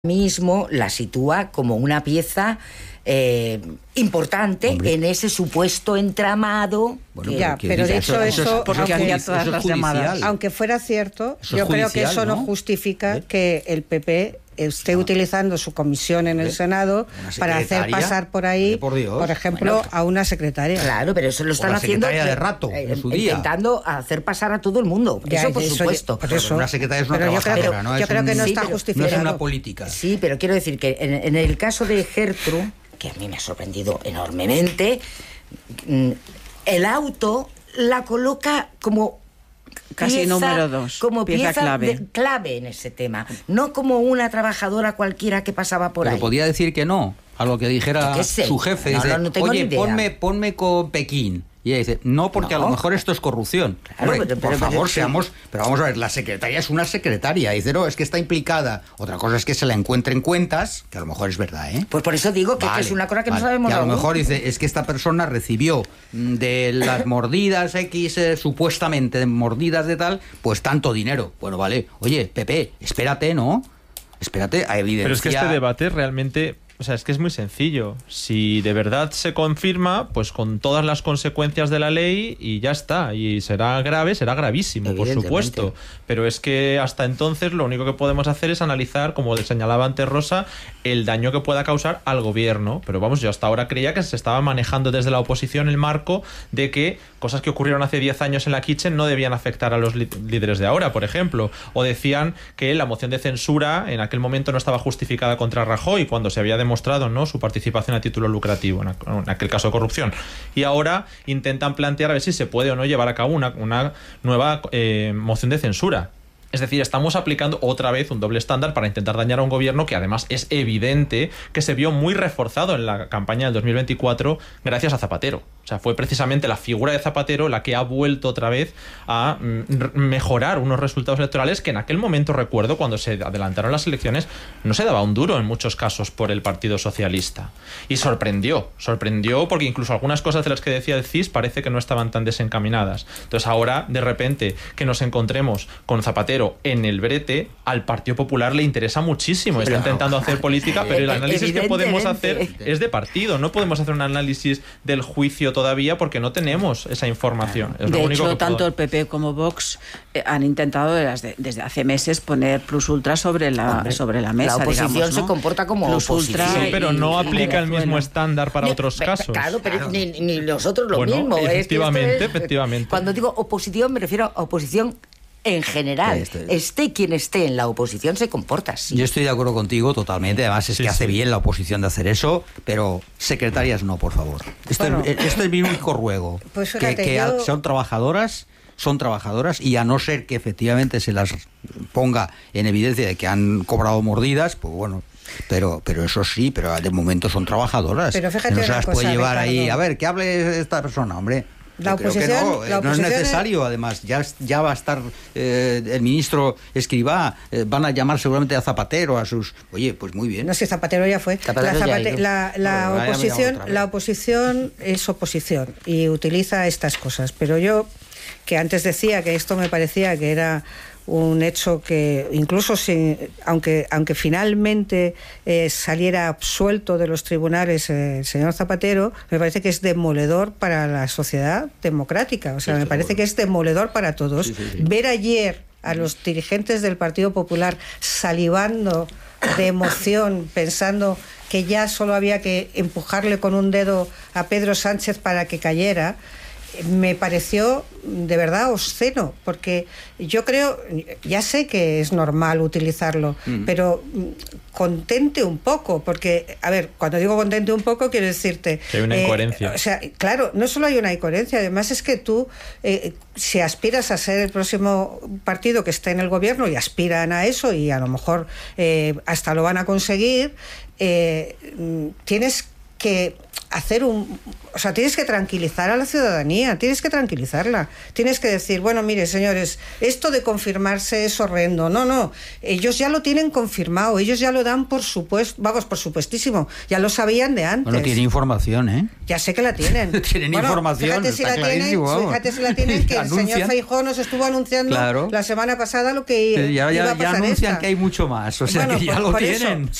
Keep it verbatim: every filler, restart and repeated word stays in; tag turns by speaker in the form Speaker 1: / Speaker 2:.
Speaker 1: mismo la sitúa como una pieza eh, importante Hombre. en ese supuesto entramado.
Speaker 2: Bueno, ya, pero, pero dicho eso, eso, porque aunque, había todas las llamadas. Aunque fuera cierto, eso yo creo que eso no, no justifica ¿Eh? que el P P esté no. utilizando su comisión en el Senado para hacer pasar por ahí, por, Dios. por ejemplo, bueno, a una secretaria.
Speaker 1: Claro, pero eso lo están haciendo
Speaker 3: de rato,
Speaker 1: eh,
Speaker 3: en su día.
Speaker 1: intentando hacer pasar a todo el mundo. Ya, eso por eso, supuesto.
Speaker 3: Por eso. Una secretaria es una
Speaker 2: pero
Speaker 3: trabajadora,
Speaker 2: yo creo,
Speaker 3: ¿no?
Speaker 2: Yo
Speaker 3: es
Speaker 2: creo
Speaker 3: un,
Speaker 2: que no
Speaker 3: sí,
Speaker 2: está justificado.
Speaker 3: No es una política.
Speaker 1: Sí, pero quiero decir que en, en el caso de Gertrude, que a mí me ha sorprendido enormemente, el auto la coloca como
Speaker 2: casi
Speaker 1: pieza,
Speaker 2: número dos,
Speaker 1: como pieza,
Speaker 2: pieza clave.
Speaker 1: De, clave en ese tema, no como una trabajadora cualquiera que pasaba por
Speaker 3: pero
Speaker 1: ahí.
Speaker 3: Pero podía decir que no, a lo que dijera su jefe,
Speaker 1: no,
Speaker 3: dice,
Speaker 1: no, no
Speaker 3: oye, ponme, ponme con Pekín. Y ella dice, no, porque no. a lo mejor esto es corrupción.
Speaker 1: Claro,
Speaker 3: Hombre,
Speaker 1: pero,
Speaker 3: por
Speaker 1: pero,
Speaker 3: favor,
Speaker 1: pero,
Speaker 3: seamos... Pero vamos a ver, la secretaria es una secretaria. Y dice, no, es que está implicada. Otra cosa es que se la encuentre en cuentas, que a lo mejor es verdad, ¿eh?
Speaker 1: Pues por eso digo que, vale, que es una cosa que vale. no sabemos
Speaker 3: y a lo
Speaker 1: aún.
Speaker 3: mejor dice, es que esta persona recibió de las mordidas X, eh, supuestamente de mordidas de tal, pues tanto dinero. Bueno, vale. Oye, Pepe, espérate, ¿no? Espérate a evidenciar...
Speaker 4: Pero es que este debate realmente... O sea, es que es muy sencillo. Si de verdad se confirma, pues con todas las consecuencias de la ley y ya está. Y será grave, será gravísimo, por supuesto. Pero es que hasta entonces lo único que podemos hacer es analizar, como le señalaba antes Rosa, el daño que pueda causar al gobierno. Pero vamos, yo hasta ahora creía que se estaba manejando desde la oposición el marco de que cosas que ocurrieron hace diez años en la Kitchen no debían afectar a los líderes de ahora, por ejemplo. O decían que la moción de censura en aquel momento no estaba justificada contra Rajoy cuando se había demostrado demostrado ¿no? su participación a título lucrativo en aquel caso de corrupción, y ahora intentan plantear a ver si se puede o no llevar a cabo una, una nueva eh, moción de censura. Es decir, estamos aplicando otra vez un doble estándar para intentar dañar a un gobierno que además es evidente que se vio muy reforzado en la campaña del dos mil veinticuatro gracias a Zapatero. O sea, fue precisamente la figura de Zapatero la que ha vuelto otra vez a mm, mejorar unos resultados electorales que en aquel momento, recuerdo, cuando se adelantaron las elecciones, no se daba un duro en muchos casos por el Partido Socialista. Y sorprendió, sorprendió porque incluso algunas cosas de las que decía el C I S parece que no estaban tan desencaminadas. Entonces ahora, de repente, que nos encontremos con Zapatero en el brete, al Partido Popular le interesa muchísimo. Está intentando hacer política, pero el análisis que podemos hacer es de partido. No podemos hacer un análisis del juicio todavía porque no tenemos esa información. Es
Speaker 2: de
Speaker 4: lo único
Speaker 2: hecho,
Speaker 4: que
Speaker 2: tanto
Speaker 4: puedo...
Speaker 2: el P P como Vox eh, han intentado desde, desde hace meses poner plus ultra sobre la, Hombre, sobre la mesa.
Speaker 1: La oposición
Speaker 2: digamos, ¿no?
Speaker 1: se comporta como
Speaker 2: plus
Speaker 1: oposición.
Speaker 2: Ultra
Speaker 4: sí, pero no
Speaker 2: y,
Speaker 4: aplica
Speaker 2: y
Speaker 4: el mismo estándar para
Speaker 1: ni,
Speaker 4: otros
Speaker 1: pe,
Speaker 4: casos.
Speaker 1: Claro, pero
Speaker 3: claro.
Speaker 1: Ni, ni nosotros lo
Speaker 4: bueno,
Speaker 1: mismo.
Speaker 4: Efectivamente,
Speaker 1: es que es,
Speaker 4: efectivamente.
Speaker 1: Cuando digo oposición me refiero a oposición en general. Estoy... Esté quien esté en la oposición, se comporta así.
Speaker 3: Yo estoy de acuerdo contigo totalmente. Además es sí, que hace sí. bien la oposición de hacer eso, pero secretarias no, por favor. Esto, bueno, es, esto es mi único ruego.
Speaker 2: Pues fíjate,
Speaker 3: que que
Speaker 2: yo...
Speaker 3: son trabajadoras, son trabajadoras, y a no ser que efectivamente se las ponga en evidencia de que han cobrado mordidas, pues bueno... Pero pero eso sí, pero de momento son trabajadoras.
Speaker 2: Pero fíjate,
Speaker 3: no se las
Speaker 2: cosa,
Speaker 3: puede llevar
Speaker 2: Ricardo.
Speaker 3: ahí, a ver, que hable esta persona, hombre.
Speaker 2: La
Speaker 3: Yo
Speaker 2: oposición,
Speaker 3: creo que no,
Speaker 2: la
Speaker 3: no es
Speaker 2: oposición
Speaker 3: necesario,
Speaker 2: es...
Speaker 3: además, ya, ya va a estar eh, el ministro Escrivá, eh, van a llamar seguramente a Zapatero, a sus... Oye, pues muy bien.
Speaker 2: No sé, Zapatero ya fue.
Speaker 1: Zapatero
Speaker 2: la,
Speaker 1: Zapate...
Speaker 2: ya la, la,
Speaker 3: bueno,
Speaker 2: oposición, la oposición es oposición y utiliza estas cosas, pero yo, que antes decía que esto me parecía que era... un hecho que incluso si, aunque aunque finalmente eh, saliera absuelto de los tribunales eh, el señor Zapatero, me parece que es demoledor para la sociedad democrática. O sea, sí, me parece que es demoledor para todos. Sí, sí, sí. Ver ayer a los dirigentes del Partido Popular salivando de emoción, pensando que ya solo había que empujarle con un dedo a Pedro Sánchez para que cayera, me pareció de verdad obsceno, porque yo creo, ya sé que es normal utilizarlo, mm. pero contente un poco, porque, a ver, cuando digo contente un poco, quiero decirte...
Speaker 4: Que hay una eh, incoherencia.
Speaker 2: O sea, claro, no solo hay una incoherencia, además es que tú, eh, si aspiras a ser el próximo partido que esté en el gobierno, y aspiran a eso, y a lo mejor eh, hasta lo van a conseguir, eh, tienes que hacer un... O sea, tienes que tranquilizar a la ciudadanía, tienes que tranquilizarla. Tienes que decir, bueno, mire, señores, esto de confirmarse es horrendo. No, no, ellos ya lo tienen confirmado, ellos ya lo dan por supuesto, vamos, por supuestísimo, ya lo sabían de antes.
Speaker 3: Bueno, tiene información, ¿eh?
Speaker 2: Ya sé que la tienen.
Speaker 3: Tienen
Speaker 2: bueno,
Speaker 3: información,
Speaker 2: fíjate si
Speaker 3: está
Speaker 2: la tienen,
Speaker 3: clarísimo.
Speaker 2: fíjate si la tienen, que el señor Feijóo nos estuvo anunciando
Speaker 3: claro.
Speaker 2: la semana pasada lo que
Speaker 3: ya, ya,
Speaker 2: iba a pasar
Speaker 3: ya anuncian
Speaker 2: esta.
Speaker 3: que hay mucho más, o sea
Speaker 2: bueno,
Speaker 3: que ya
Speaker 2: por,
Speaker 3: lo
Speaker 2: por
Speaker 3: tienen.
Speaker 2: Eso,